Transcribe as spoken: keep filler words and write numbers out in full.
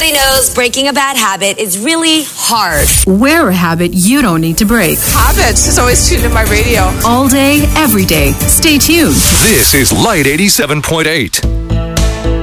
Everybody knows breaking a bad habit is really hard. Wear a habit you don't need to break. Habits is always tuned in my radio. All day, every day. Stay tuned. This is Light eighty-seven point eight.